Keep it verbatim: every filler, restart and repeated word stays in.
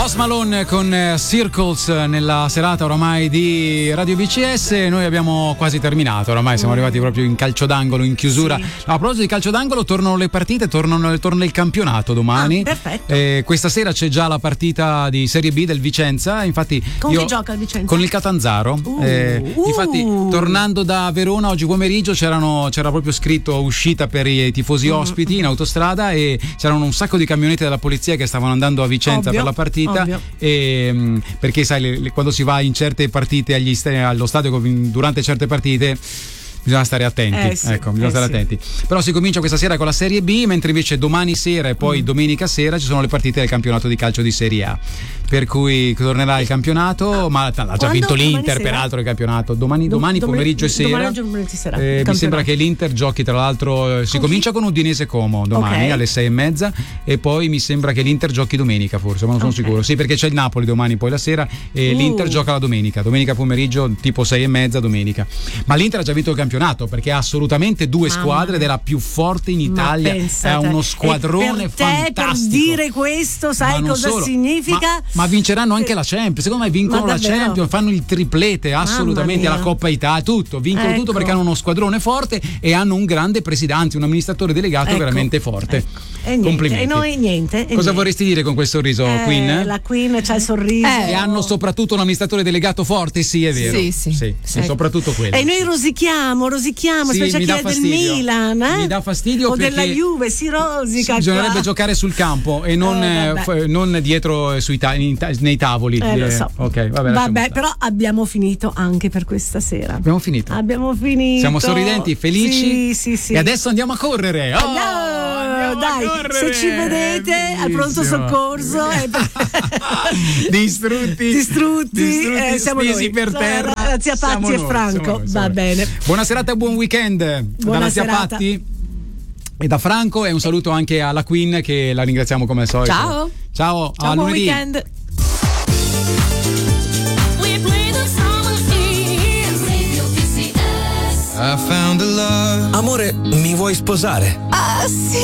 Post Malone con uh, Circles nella serata oramai di Radio B C S. Noi abbiamo quasi terminato, oramai siamo arrivati proprio in calcio d'angolo, in chiusura. Sì. A proposito di calcio d'angolo, tornano le partite, tornano, torna il campionato domani. Ah, perfetto. Eh, questa sera c'è già la partita di Serie B del Vicenza. Infatti, con io, chi gioca il Vicenza? Con il Catanzaro. Uh, eh, uh. Infatti, tornando da Verona oggi pomeriggio c'erano, c'era proprio scritto uscita per i tifosi ospiti in autostrada e c'erano un sacco di camionette della polizia che stavano andando a Vicenza. Ovvio, per la partita. Ovvio. E, mh, perché sai le, le, quando si va in certe partite agli, allo stadio durante certe partite bisogna stare attenti, eh sì, ecco, bisogna eh stare sì. attenti. Però si comincia questa sera con la Serie B, mentre invece domani sera e poi mm. domenica sera ci sono le partite del campionato di calcio di Serie A. Per cui tornerà il campionato, ma ha già Quando? vinto l'Inter, Domani peraltro il campionato. Domani, Dom- domani pomeriggio e sera. Domani sera Eh, mi sembra che l'Inter giochi, tra l'altro, eh, si con comincia chi? con Udinese Como domani okay. alle sei e mezza e poi mi sembra che l'Inter giochi domenica, forse, ma non sono okay. sicuro. Sì, perché c'è il Napoli domani poi la sera e uh. l'Inter gioca la domenica, domenica pomeriggio tipo sei e mezza domenica. Ma l'Inter ha già vinto il campionato perché ha assolutamente due Mamma. squadre ed è la più forte in Italia. È uno squadrone e per te, fantastico. Per dire questo, sai cosa solo, significa? Ma, ma vinceranno anche la Champions. Secondo me vincono la Champions, fanno il triplete assolutamente alla Coppa Italia, tutto, vincono ecco. tutto perché hanno uno squadrone forte e hanno un grande presidente, un amministratore delegato ecco. veramente forte. Ecco. E niente, complimenti. E noi niente. E Cosa niente. vorresti dire con quel sorriso, eh, Queen? La Queen c'ha il sorriso. Eh, e hanno soprattutto un amministratore delegato forte, sì, è vero. Sì, sì. sì, sì ecco. soprattutto quello. E noi rosichiamo, rosichiamo, sì, specie chi è del Milan, eh? Mi dà fastidio o perché della Juve, si rosica. Bisognerebbe qua. giocare sul campo e non, eh, f- non dietro sui ta- in ta- nei tavoli. Eh, lo so. Ok, vabbè, vabbè però abbiamo finito anche per questa sera. Abbiamo finito. Abbiamo finito. Siamo sorridenti, felici. Sì, sì, sì. E adesso andiamo a correre. Oh, andiamo, dai, correre. se ci vedete al pronto soccorso e... distrutti, distrutti, distrutti eh, siamo stesi noi. per terra. La zia Patti e Franco. Noi, Va bene. Buona serata e buon weekend. Buona dalla zia serata. Patti e da Franco e un saluto anche alla Queen che la ringraziamo come al solito. Ciao. Ciao, Ciao, a buon lunedì. weekend. I found a love. Amore, mi vuoi sposare? Ah, sì.